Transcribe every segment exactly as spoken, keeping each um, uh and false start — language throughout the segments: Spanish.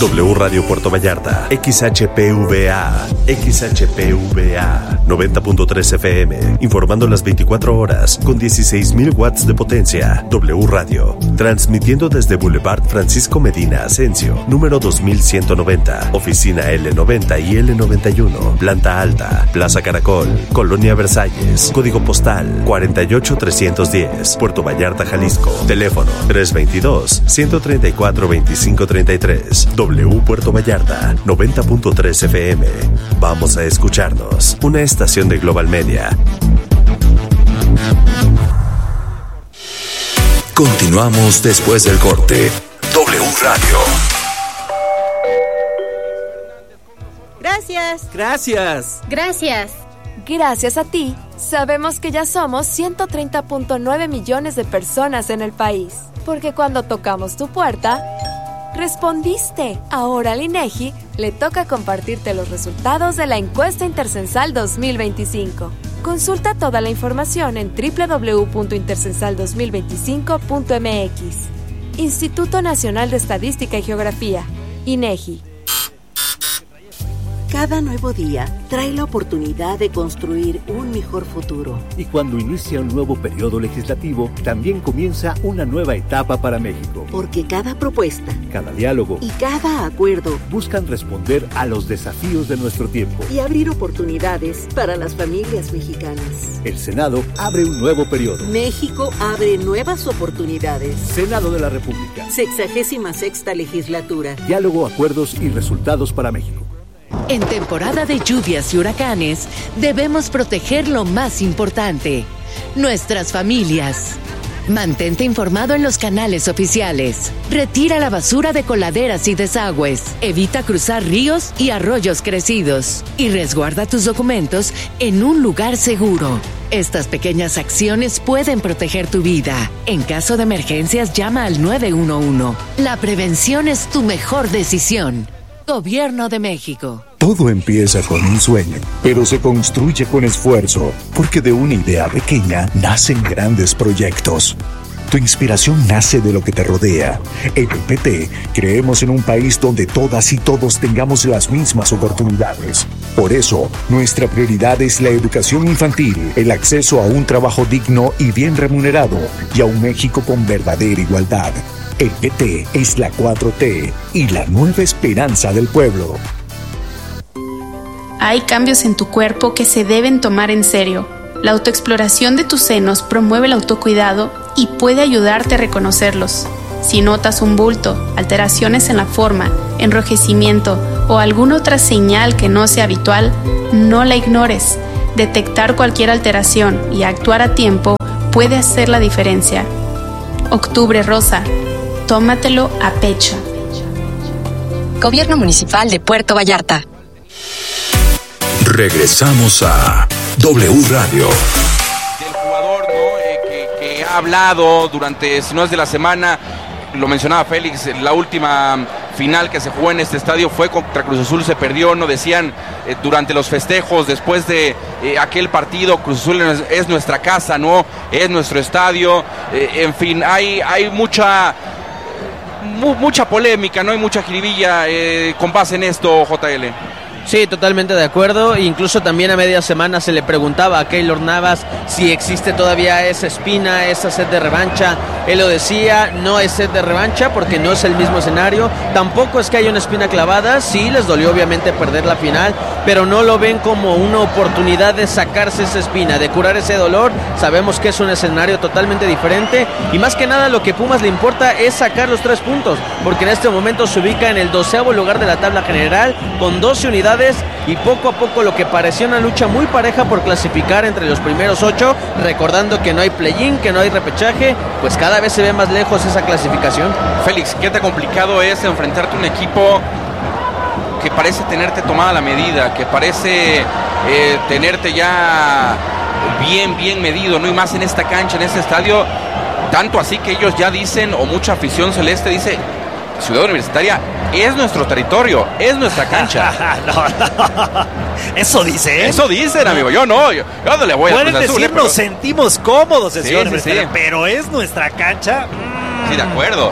W Radio Puerto Vallarta, X H P V A, X H P V A, noventa punto tres F M, informando las veinticuatro horas con dieciséis mil watts de potencia. W Radio, transmitiendo desde Boulevard Francisco Medina Asensio, número dos mil ciento noventa, oficina L noventa y L noventa y uno, planta alta, Plaza Caracol, Colonia Versalles, código postal cuarenta y ocho trescientos diez, Puerto Vallarta, Jalisco. Teléfono tres veintidós, ciento treinta y cuatro, veinticinco treinta y tres. W Puerto Vallarta, noventa punto tres F M. Vamos a escucharnos. Una estación de Global Media. Continuamos después del corte. W Radio. Gracias. Gracias. Gracias. Gracias a ti, sabemos que ya somos ciento treinta punto nueve millones de personas en el país. Porque cuando tocamos tu puerta, respondiste. Ahora al INEGI le toca compartirte los resultados de la encuesta intercensal dos mil veinticinco. Consulta toda la información en doble u doble u doble u punto intercensal dos mil veinticinco punto m x. Instituto Nacional de Estadística y Geografía, INEGI. Cada nuevo día trae la oportunidad de construir un mejor futuro. Y cuando inicia un nuevo periodo legislativo, también comienza una nueva etapa para México. Porque cada propuesta, cada diálogo y cada acuerdo buscan responder a los desafíos de nuestro tiempo y abrir oportunidades para las familias mexicanas. El Senado abre un nuevo periodo. México abre nuevas oportunidades. Senado de la República. Sexagésima sexta legislatura. Diálogo, acuerdos y resultados para México. En temporada de lluvias y huracanes, debemos proteger lo más importante, nuestras familias. Mantente informado en los canales oficiales. Retira la basura de coladeras y desagües. Evita cruzar ríos y arroyos crecidos. Y resguarda tus documentos en un lugar seguro. Estas pequeñas acciones pueden proteger tu vida. En caso de emergencias, llama al nueve uno uno. La prevención es tu mejor decisión. Gobierno de México. Todo empieza con un sueño, pero se construye con esfuerzo, porque de una idea pequeña nacen grandes proyectos. Tu inspiración nace de lo que te rodea. En el P T creemos en un país donde todas y todos tengamos las mismas oportunidades. Por eso, nuestra prioridad es la educación infantil, el acceso a un trabajo digno y bien remunerado, y a un México con verdadera igualdad. El P T es la cuatro T y la nueva esperanza del pueblo. Hay cambios en tu cuerpo que se deben tomar en serio. La autoexploración de tus senos promueve el autocuidado y puede ayudarte a reconocerlos. Si notas un bulto, alteraciones en la forma, enrojecimiento o alguna otra señal que no sea habitual, no la ignores. Detectar cualquier alteración y actuar a tiempo puede hacer la diferencia. Octubre Rosa. Tómatelo a pecho. Gobierno Municipal de Puerto Vallarta. Regresamos a W Radio. El jugador, ¿no? eh, que, que ha hablado durante, si no es de la semana, lo mencionaba Félix, la última final que se jugó en este estadio fue contra Cruz Azul, se perdió, no decían eh, durante los festejos, después de eh, aquel partido, Cruz Azul es, es nuestra casa, ¿no? Es nuestro estadio, eh, en fin, hay, hay mucha... mucha polémica, ¿no? Hay mucha jiribilla eh, con base en esto, J L. Sí, totalmente de acuerdo. Incluso también a media semana se le preguntaba a Keylor Navas si existe todavía esa espina, esa sed de revancha. Él lo decía, no es sed de revancha porque no es el mismo escenario. Tampoco es que haya una espina clavada. Sí, les dolió obviamente perder la final, pero no lo ven como una oportunidad de sacarse esa espina, de curar ese dolor. Sabemos que es un escenario totalmente diferente y más que nada lo que Pumas le importa es sacar los tres puntos, porque en este momento se ubica en el doceavo lugar de la tabla general con doce unidades y poco a poco lo que parecía una lucha muy pareja por clasificar entre los primeros ocho, recordando que no hay play-in, que no hay repechaje, pues cada vez se ve más lejos esa clasificación. Félix, ¿qué tan complicado es enfrentarte a un equipo que parece tenerte tomada la medida, que parece eh, tenerte ya bien, bien medido, ¿no? Y más en esta cancha, en este estadio, tanto así que ellos ya dicen, o mucha afición celeste dice, Ciudad Universitaria es nuestro territorio, es nuestra cancha. no, no. Eso dice, ¿eh? Eso dicen, amigo. Yo no, yo, yo no le voy a Pueden Cruz Azul, decir, pero... nos sentimos cómodos en sí, Ciudad sí, Universitaria, sí. pero es nuestra cancha. Mm. Sí, de acuerdo.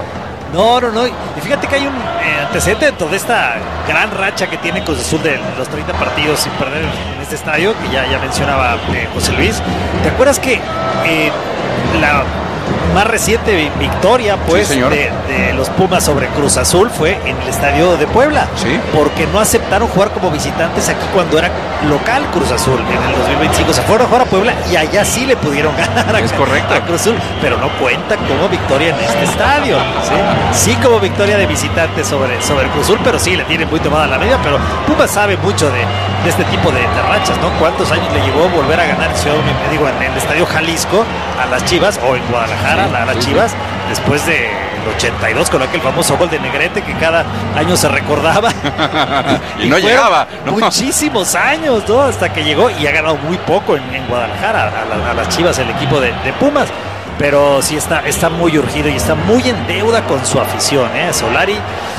No, no, no. Y fíjate que hay un eh, antecedente dentro de esta gran racha que tiene Cruz Azul de los treinta partidos sin perder en este estadio, que ya, ya mencionaba eh, José Luis. ¿Te acuerdas que eh, la más reciente victoria pues sí, de, de los Pumas sobre Cruz Azul fue en el estadio de Puebla? Sí. Porque no aceptaron jugar como visitantes aquí cuando era local Cruz Azul en el dos mil veinticinco. Se fueron a jugar a Puebla y allá sí le pudieron ganar a, es correcto. a Cruz Azul, pero no cuenta como victoria en este estadio. Sí, sí como victoria de visitantes sobre, sobre Cruz Azul, pero sí le tienen muy tomada la medida. Pero Pumas sabe mucho de, de este tipo de, de rachas, ¿no? ¿Cuántos años le llevó volver a ganar me digo, en el estadio Jalisco a las Chivas o en Guadalajara a las Chivas después del ochenta y dos con aquel famoso gol de Negrete que cada año se recordaba y, y no llegaba, ¿no? Muchísimos años, ¿no? Hasta que llegó y ha ganado muy poco en, en Guadalajara a, la, a las Chivas el equipo de, de Pumas, pero sí está, está muy urgido y está muy en deuda con su afición, ¿eh? Solari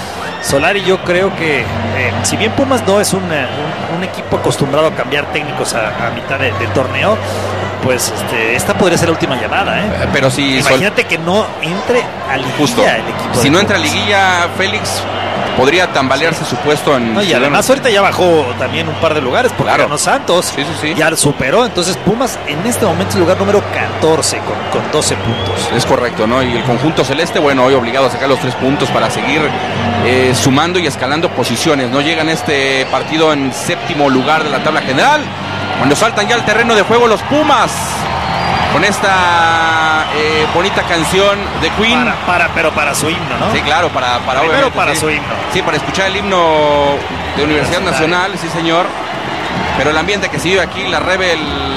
Solari yo creo que eh, si bien Pumas no es un, un, un equipo acostumbrado a cambiar técnicos a, a mitad de, del torneo, pues este, esta podría ser la última llamada, ¿eh? Pero si imagínate Sol... que no entre a liguilla. Justo. El equipo. Si no entra a liguilla, Félix podría tambalearse sí. su puesto en. No, y además ahorita ya bajó también un par de lugares porque claro. ganó Santos. Sí, sí, sí. Ya superó. Entonces Pumas en este momento es el lugar número catorce con, con doce puntos. Es correcto, ¿no? Y el conjunto celeste, bueno, hoy obligado a sacar los tres puntos para seguir eh, sumando y escalando posiciones. No llegan este partido en séptimo lugar de la tabla general. Cuando saltan ya al terreno de juego los Pumas con esta eh, bonita canción de Queen. Para, para, pero para su himno, ¿no? Sí, claro, para, para Primero para sí. su himno. Sí, para escuchar el himno de Universidad Nacional, sí señor. Pero el ambiente que se vive aquí, la Rebel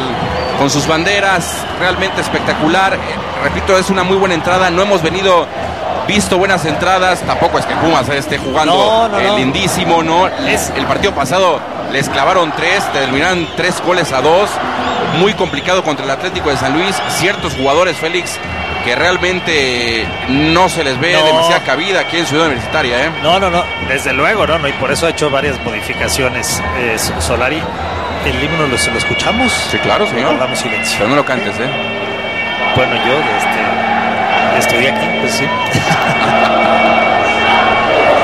con sus banderas, realmente espectacular. Eh, repito, es una muy buena entrada. No hemos venido visto buenas entradas. Tampoco es que Pumas esté jugando no, no, eh, no. lindísimo, ¿no? Es, el partido pasado les clavaron tres, terminaron tres goles a dos. Muy complicado contra el Atlético de San Luis. Ciertos jugadores, Félix, que realmente no se les ve no. demasiada cabida aquí en Ciudad Universitaria, ¿eh? No, no, no, desde luego, no, no, y por eso ha hecho varias modificaciones eh, Solari. El himno lo, lo escuchamos. Sí, claro, señor. Guardamos silencio. Pero no lo cantes, ¿eh? Bueno, yo este, estudié aquí, pues sí.